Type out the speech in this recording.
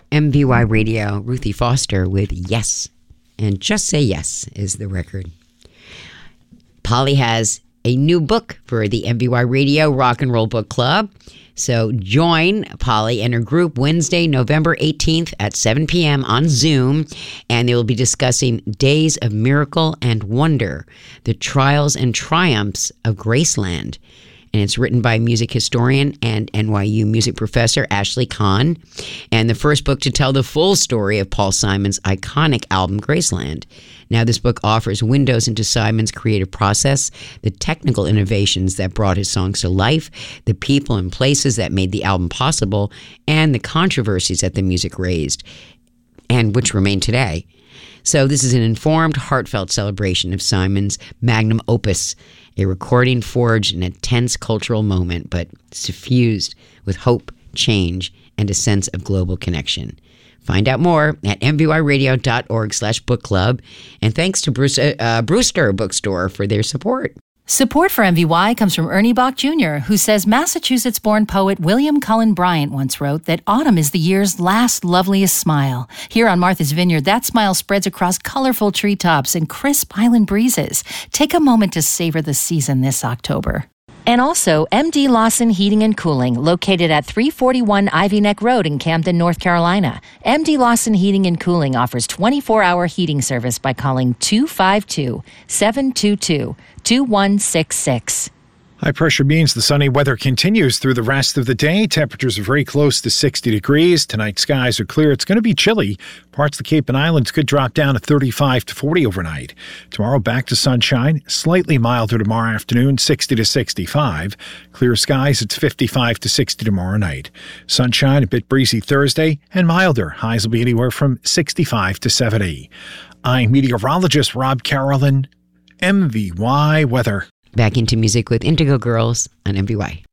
MVY Radio, Ruthie Foster with Yes. And Just Say Yes is the record. Polly has a new book for the MVY Radio Rock and Roll Book Club. So join Polly and her group Wednesday, November 18th at 7 p.m. on Zoom, and they will be discussing Days of Miracle and Wonder, the trials and triumphs of Graceland. And it's written by music historian and NYU music professor Ashley Kahn, and the first book to tell the full story of Paul Simon's iconic album, Graceland. Now, this book offers windows into Simon's creative process, the technical innovations that brought his songs to life, the people and places that made the album possible, and the controversies that the music raised, and which remain today. So this is an informed, heartfelt celebration of Simon's magnum opus, a recording forged in a tense cultural moment, but suffused with hope, change, and a sense of global connection. Find out more at mvyradio.org/book club. And thanks to Brewster Bookstore for their support. Support for MVY comes from Ernie Bach Jr., who says Massachusetts-born poet William Cullen Bryant once wrote that autumn is the year's last loveliest smile. Here on Martha's Vineyard, that smile spreads across colorful treetops and crisp island breezes. Take a moment to savor the season this October. And also, MD Lawson Heating and Cooling, located at 341 Ivy Neck Road in Camden, North Carolina. MD Lawson Heating and Cooling offers 24-hour heating service by calling 252-722-2166. High pressure means the sunny weather continues through the rest of the day. Temperatures are very close to 60 degrees. Tonight, skies are clear. It's going to be chilly. Parts of the Cape and Islands could drop down to 35 to 40 overnight. Tomorrow, back to sunshine. Slightly milder tomorrow afternoon, 60 to 65. Clear skies, it's 55 to 60 tomorrow night. Sunshine, a bit breezy Thursday, and milder. Highs will be anywhere from 65 to 70. I'm meteorologist Rob Carolyn, MVY Weather. Back into music with Indigo Girls on MVY.